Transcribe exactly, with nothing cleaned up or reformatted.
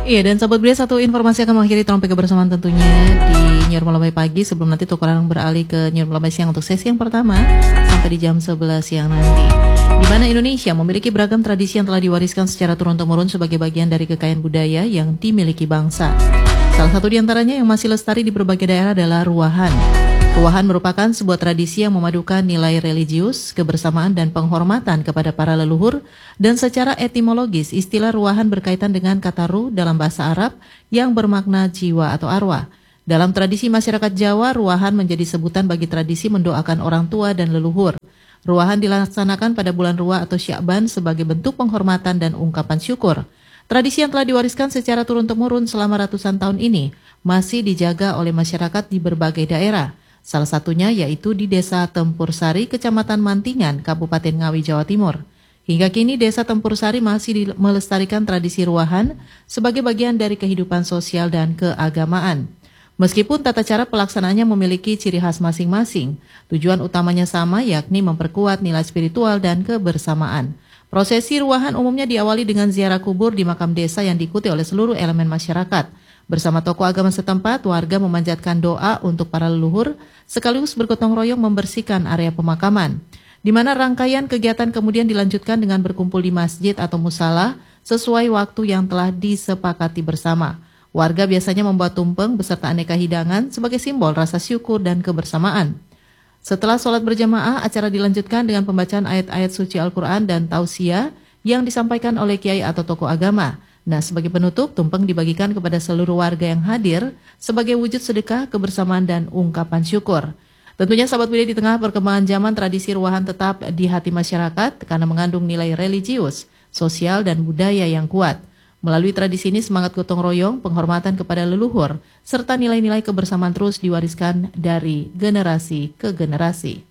Iya, dan sahabat Budia, satu informasi akan mengakhiri trompet kebersamaan tentunya di New York Melambay pagi sebelum nanti tukaran beralih ke New York Melambay siang untuk sesi yang pertama sampai di jam sebelas siang nanti. Di mana Indonesia memiliki beragam tradisi yang telah diwariskan secara turun-temurun sebagai bagian dari kekayaan budaya yang dimiliki bangsa. Salah satu di antaranya yang masih lestari di berbagai daerah adalah ruahan. Ruahan merupakan sebuah tradisi yang memadukan nilai religius, kebersamaan, dan penghormatan kepada para leluhur, dan secara etimologis istilah ruahan berkaitan dengan kata ruh dalam bahasa Arab yang bermakna jiwa atau arwah. Dalam tradisi masyarakat Jawa, ruahan menjadi sebutan bagi tradisi mendoakan orang tua dan leluhur. Ruahan dilaksanakan pada bulan Ruwa atau Sya'ban sebagai bentuk penghormatan dan ungkapan syukur. Tradisi yang telah diwariskan secara turun-temurun selama ratusan tahun ini masih dijaga oleh masyarakat di berbagai daerah. Salah satunya yaitu di Desa Tempur Sari, Kecamatan Mantingan, Kabupaten Ngawi, Jawa Timur. Hingga kini Desa Tempur Sari masih melestarikan tradisi ruahan sebagai bagian dari kehidupan sosial dan keagamaan. Meskipun tata cara pelaksanaannya memiliki ciri khas masing-masing, tujuan utamanya sama, yakni memperkuat nilai spiritual dan kebersamaan. Prosesi ruahan umumnya diawali dengan ziarah kubur di makam desa yang diikuti oleh seluruh elemen masyarakat. Bersama tokoh agama setempat, warga memanjatkan doa untuk para leluhur, sekaligus bergotong royong membersihkan area pemakaman. Di mana rangkaian kegiatan kemudian dilanjutkan dengan berkumpul di masjid atau musala sesuai waktu yang telah disepakati bersama. Warga biasanya membawa tumpeng beserta aneka hidangan sebagai simbol rasa syukur dan kebersamaan. Setelah sholat berjamaah, acara dilanjutkan dengan pembacaan ayat-ayat suci Al-Quran dan tausiah yang disampaikan oleh kiai atau tokoh agama. Nah, sebagai penutup, tumpeng dibagikan kepada seluruh warga yang hadir sebagai wujud sedekah, kebersamaan, dan ungkapan syukur. Tentunya sahabat Budia, di tengah perkembangan zaman, tradisi ruahan tetap di hati masyarakat karena mengandung nilai religius, sosial, dan budaya yang kuat. Melalui tradisi ini, semangat gotong royong, penghormatan kepada leluhur, serta nilai-nilai kebersamaan terus diwariskan dari generasi ke generasi.